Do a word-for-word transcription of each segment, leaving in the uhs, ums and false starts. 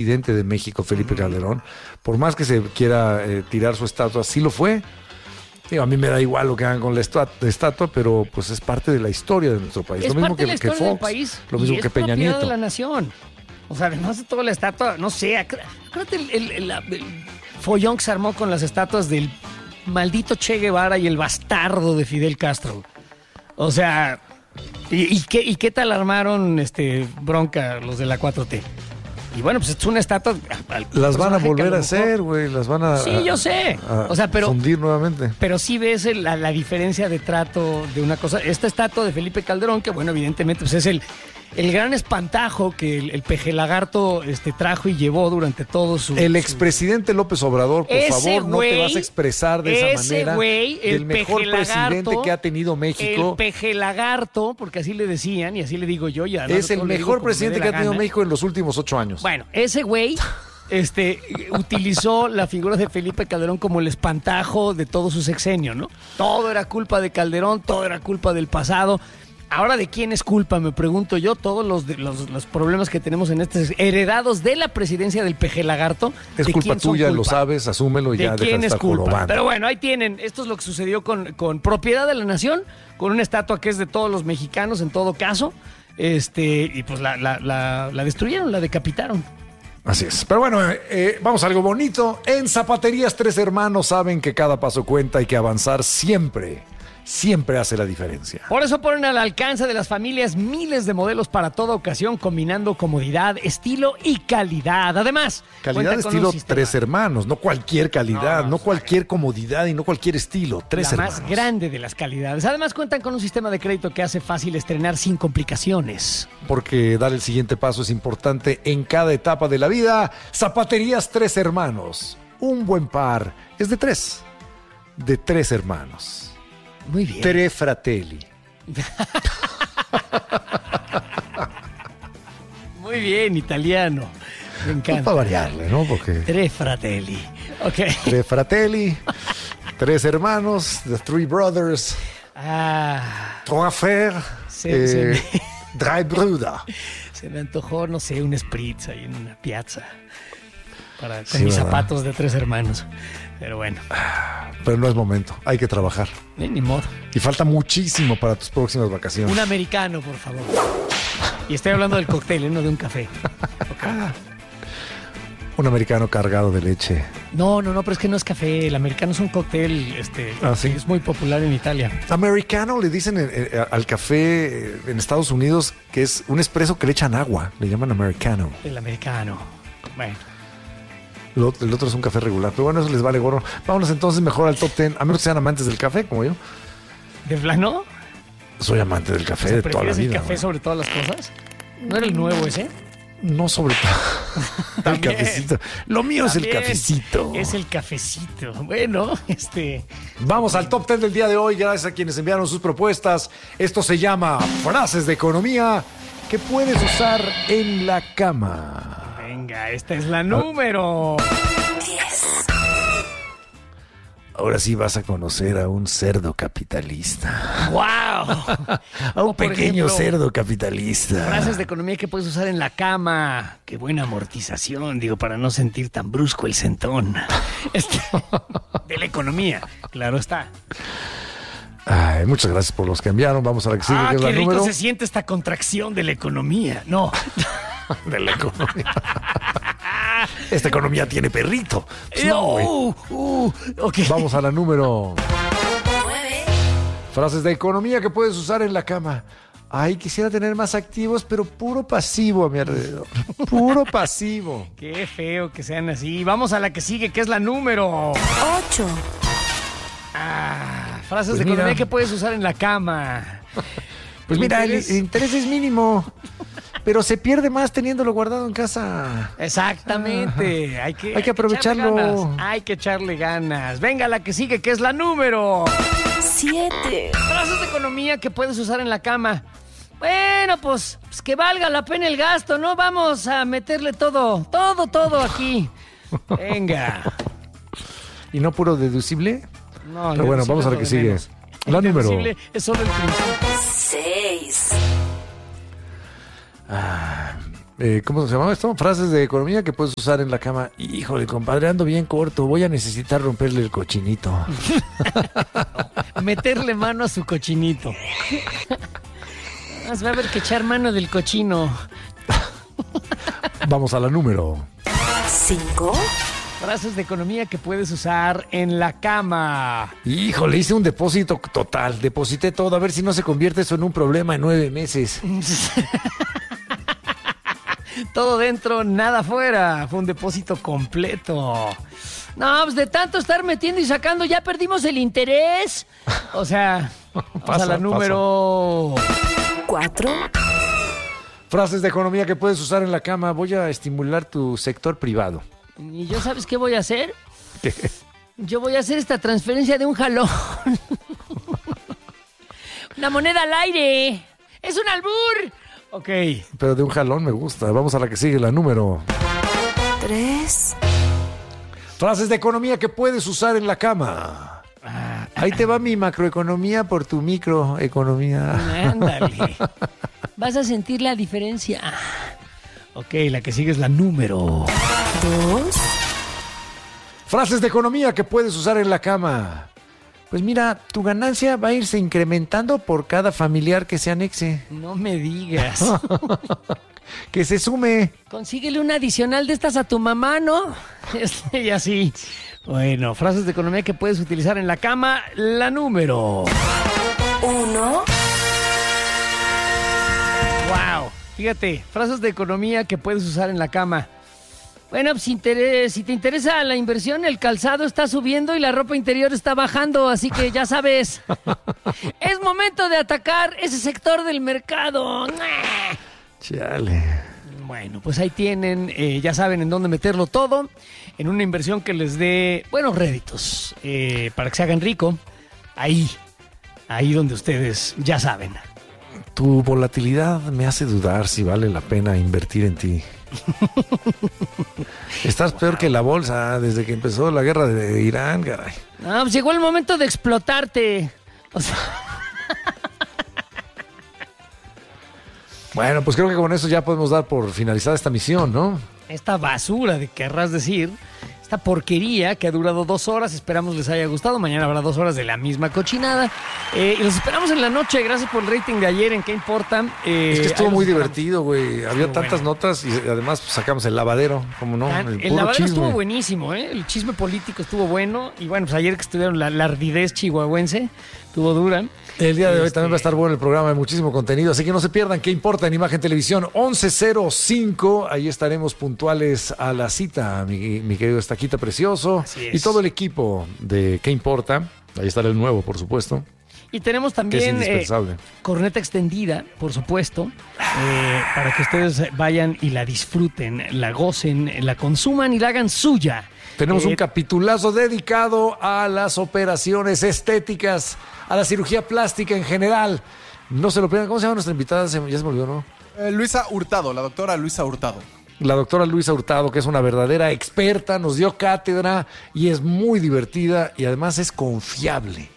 presidente de México, Felipe Calderón. Por más que se quiera eh, tirar su estatua, sí lo fue. Digo, a mí me da igual lo que hagan con la estatua, pero pues es parte de la historia de nuestro país. Es lo mismo parte que, de la que historia Fox, del país, lo mismo y que es Peña propiedad Nieto. de la nación. O sea, además de toda la estatua, no sé, acuérdate el, el, el, el follón que se armó con las estatuas del maldito Che Guevara y el bastardo de Fidel Castro. O sea, ¿y, y, qué, y qué tal armaron este bronca los de la cuatro T? Y bueno, pues es una estatua. Las van a volver a hacer, güey. Las van a. Sí, yo sé. A, o sea, pero. fundir nuevamente. Pero sí ves el, la, la diferencia de trato de una cosa. Esta estatua de Felipe Calderón, que bueno, evidentemente, pues es el. El gran espantajo que el, el peje lagarto este, trajo y llevó durante todo su... El expresidente López Obrador, por ese favor, no güey, te vas a expresar de esa ese manera. Güey, el del mejor presidente que ha tenido México. El peje lagarto, porque así le decían y así le digo yo. Ya, es el mejor presidente que ha tenido gana. México en los últimos ocho años. Bueno, ese güey... Este, utilizó la figura de Felipe Calderón como el espantajo de todo su sexenio, ¿no? Todo era culpa de Calderón, todo era culpa del pasado. Ahora, ¿de quién es culpa? Me pregunto yo. Todos los, de, los, los problemas que tenemos en este heredados de la presidencia del peje lagarto. Es culpa tuya, culpa? Lo sabes, asúmelo y ¿De ya deja quién de es estar culpa? jorobando. Pero bueno, ahí tienen. Esto es lo que sucedió con, con propiedad de la nación, con una estatua que es de todos los mexicanos en todo caso. Este, y pues la, la, la, la destruyeron, la decapitaron. Así es. Pero bueno, eh, vamos a algo bonito. En Zapaterías Tres Hermanos saben que cada paso cuenta y que avanzar siempre, siempre hace la diferencia. Por eso ponen al alcance de las familias miles de modelos para toda ocasión, combinando comodidad, estilo y calidad. Además, calidad de estilo Tres Hermanos, no cualquier calidad, no, no, no cualquier comodidad y no cualquier estilo. Tres la Hermanos. Más grande de las calidades. Además, cuentan con un sistema de crédito que hace fácil estrenar sin complicaciones. Porque dar el siguiente paso es importante en cada etapa de la vida. Zapaterías Tres Hermanos. Un buen par es de tres. De tres hermanos. Muy bien. Tre fratelli. Muy bien, italiano. Me encanta. Para variarle, ¿no? Porque... Tre fratelli. Ok. Tre fratelli. Tres hermanos. The Three Brothers. Ah. Trois frères. Sí, eh, sí. Drei Brüder. Se me antojó, no sé, un spritz ahí en una piazza. Para, con sí, mis ¿verdad? zapatos de tres hermanos. Pero bueno. Pero no es momento, hay que trabajar. Ni, ni modo. Y falta muchísimo para tus próximas vacaciones. Un americano, por favor. Y estoy hablando del cóctel, ¿eh? No de un café. Okay. Un americano cargado de leche. No, no, no, pero es que no es café. El americano es un cóctel, este, ¿Ah, sí? es muy popular en Italia. Americano le dicen eh, eh, al café en Estados Unidos que es un espresso que le echan agua. Le llaman americano. El americano. Bueno. Lo, el otro es un café regular. Pero bueno, eso les vale gorro. Vámonos entonces mejor al top ten. A menos que sean amantes del café, como yo. ¿De plano? Soy amante del café, o sea, de toda la vida. ¿prefieres el café ¿no? sobre todas las cosas? ¿No era el nuevo ese? No sobre todo. El cafecito. Lo mío También es el cafecito. Es el cafecito. Bueno, este... Vamos al top ten del día de hoy. Gracias a quienes enviaron sus propuestas. Esto se llama Frases de Economía que puedes usar en la cama. Venga, esta es la número diez. Ahora sí vas a conocer a un cerdo capitalista. ¡Wow! A un O, por pequeño ejemplo, cerdo capitalista. Frases de economía que puedes usar en la cama. Qué buena amortización, digo, para no sentir tan brusco el sentón. Este, de la economía, claro está. Ay, muchas gracias por los que enviaron. Vamos a la que sigue, Ah, que es qué la rico número se siente esta contracción de la economía. No. de la economía. Esta economía tiene perrito. Pues no, güey. uh, uh, okay. Vamos a la número nueve. Frases de economía que puedes usar en la cama. Ay, quisiera tener más activos, pero puro pasivo a mi alrededor. Puro pasivo. Qué feo que sean así. Vamos a la que sigue, que es la número ocho. Ah, frases Pues de mira. economía que puedes usar en la cama. Pues El mira, el, interés- el interés es mínimo, pero se pierde más teniéndolo guardado en casa. Exactamente. Hay que, Hay que aprovecharlo. echarle ganas. Hay que echarle ganas. Venga, la que sigue, que es la número siete. frases de economía que puedes usar en la cama. Bueno, pues, pues que valga la pena el gasto, ¿no? Vamos a meterle todo, todo, todo aquí. Venga. ¿Y no puro deducible? No, Pero bueno, deducible vamos a es la lo que de sigue. menos. La El número. deducible es solo el principio. seis. eh, ¿cómo se llama esto? Frases de economía que puedes usar en la cama. Híjole, compadre, ando bien corto. Voy a necesitar romperle el cochinito. Meterle mano a su cochinito. Más va a haber que echar mano del cochino. Vamos a la número. Cinco. Frases de economía que puedes usar en la cama. Híjole, hice un depósito total. Deposité todo. A ver si no se convierte eso en un problema en nueve meses. Todo dentro, nada afuera. Fue un depósito completo. No, pues de tanto estar metiendo y sacando, ya perdimos el interés. O sea, vamos Pasa, a la número... Cuatro. Frases de economía que puedes usar en la cama. Voy a estimular tu sector privado. ¿Y yo sabes qué voy a hacer? ¿Qué? Yo voy a hacer esta transferencia de un jalón. Una moneda al aire. ¡Es un albur! Ok. Pero de un jalón me gusta. Vamos a la que sigue, la número. Tres. Frases de economía que puedes usar en la cama. Ahí te va mi macroeconomía por tu microeconomía. Ándale. Vas a sentir la diferencia. Ok, la que sigue es la número... Dos. Frases de economía que puedes usar en la cama. Pues mira, tu ganancia va a irse incrementando por cada familiar que se anexe. No me digas. Que se sume. Consíguele una adicional de estas a tu mamá, ¿no? Este, y así. Bueno, frases de economía que puedes utilizar en la cama. La número... Uno. Wow. Fíjate, frases de economía que puedes usar en la cama. Bueno, pues, si, interés, si te interesa la inversión, el calzado está subiendo y la ropa interior está bajando, así que ya sabes. Es momento de atacar ese sector del mercado. Chale. Bueno, pues ahí tienen, eh, ya saben en dónde meterlo todo, en una inversión que les dé buenos réditos, eh, para que se hagan rico. Ahí, ahí donde ustedes ya saben. Tu volatilidad me hace dudar si vale la pena invertir en ti. Estás peor que la bolsa desde que empezó la guerra de Irán, caray. No, pues llegó el momento de explotarte. O sea... Bueno, pues creo que con eso ya podemos dar por finalizada esta misión, ¿no? Esta basura, de querrás decir, esta porquería que ha durado dos horas, esperamos les haya gustado. Mañana habrá dos horas de la misma cochinada. Eh, y los esperamos en la noche. Gracias por el rating de ayer en ¿Qué importa? Eh, es que estuvo ahí muy los esperamos. divertido, güey. Había tantas bueno. notas y además pues, sacamos el lavadero, ¿cómo no? El, el puro lavadero chisme. estuvo buenísimo, ¿eh? El chisme político estuvo bueno. Y bueno, pues ayer que estuvieron la, la ardidez chihuahuense, estuvo dura. El día de hoy Este- también va a estar bueno el programa, hay muchísimo contenido, así que no se pierdan ¿Qué importa? En Imagen Televisión once cero cinco, ahí estaremos puntuales a la cita, mi, mi querido Estaquita Precioso, Así es. y todo el equipo de ¿Qué importa? Ahí estará el nuevo, por supuesto, Y tenemos que es también eh, indispensable. corneta extendida, por supuesto, eh, para que ustedes vayan y la disfruten, la gocen, la consuman y la hagan suya. Tenemos Eh, un capitulazo dedicado a las operaciones estéticas, a la cirugía plástica en general. No se lo pierdan. ¿Cómo se llama nuestra invitada? Se- ya se me olvidó, ¿no? Eh, Luisa Hurtado, la doctora Luisa Hurtado. La doctora Luisa Hurtado, que es una verdadera experta, nos dio cátedra y es muy divertida y además es confiable.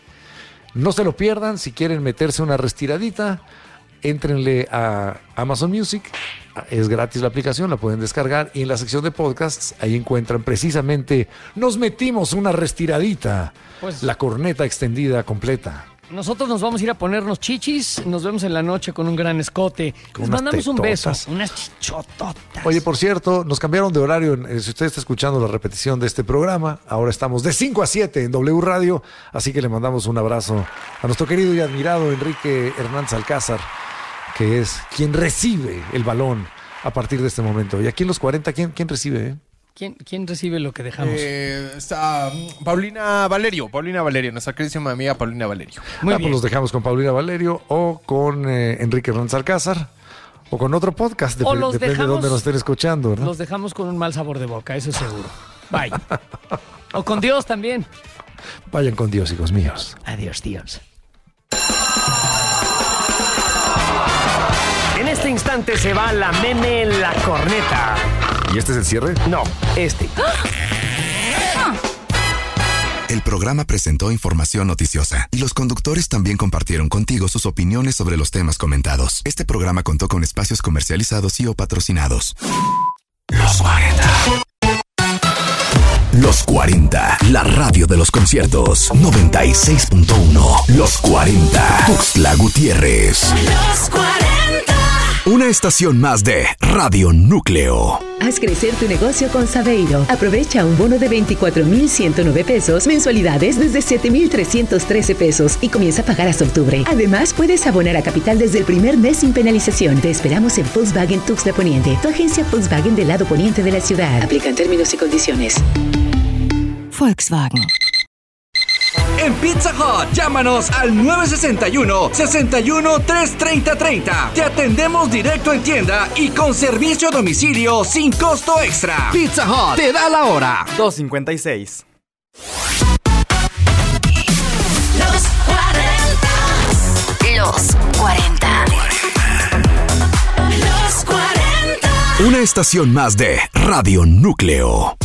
No se lo pierdan. Si quieren meterse una restiradita, éntrenle a Amazon Music. Es gratis la aplicación, la pueden descargar. Y en la sección de podcasts, ahí encuentran precisamente Nos metimos una restiradita. Pues- la corneta extendida completa. Nosotros nos vamos a ir a ponernos chichis. Nos vemos en la noche con un gran escote. Con Les unas mandamos un beso. tetotas. Unas chichototas. Oye, por cierto, nos cambiaron de horario. Eh, Si usted está escuchando la repetición de este programa, ahora estamos de cinco a siete en W Radio. Así que le mandamos un abrazo a nuestro querido y admirado Enrique Hernández Alcázar, que es quien recibe el balón a partir de este momento. Y aquí en los cuarenta, ¿quién, quién recibe? eh? ¿Quién, ¿Quién recibe lo que dejamos? Eh, está mm, Paulina Valerio, Paulina Valerio, nuestra queridísima amiga Paulina Valerio. Muy Ah, bien. Pues los dejamos con Paulina Valerio o con eh, Enrique Hernández Alcázar o con otro podcast. O Dep- los depende dejamos- de dónde nos estén escuchando, ¿verdad? Los dejamos con un mal sabor de boca, eso seguro. Bye. O con Dios también. Vayan con Dios, hijos míos. Adiós, Dios. En este instante se va la meme en la corneta. ¿Y este es el cierre? No, este. El programa presentó información noticiosa y los conductores también compartieron contigo sus opiniones sobre los temas comentados. Este programa contó con espacios comercializados y o patrocinados. Los cuarenta. Los cuarenta, la radio de los conciertos. noventa y seis punto uno. Los cuarenta. Tuxtla Gutiérrez. Los cuarenta. Una estación más de Radio Núcleo. Haz crecer tu negocio con Saveiro. Aprovecha un bono de veinticuatro mil ciento nueve pesos, mensualidades desde siete mil trescientos trece pesos y comienza a pagar hasta octubre. Además, puedes abonar a capital desde el primer mes sin penalización. Te esperamos en Volkswagen Tuxtla Poniente, tu agencia Volkswagen del lado poniente de la ciudad. Aplican términos y condiciones. Volkswagen. En Pizza Hut, llámanos al nueve seis uno, seis uno, tres tres cero tres cero. Te atendemos directo en tienda y con servicio a domicilio sin costo extra. Pizza Hut, te da la hora. dos cincuenta y seis. Los cuarenta. Los cuarenta. Los cuarenta. Una estación más de Radio Núcleo.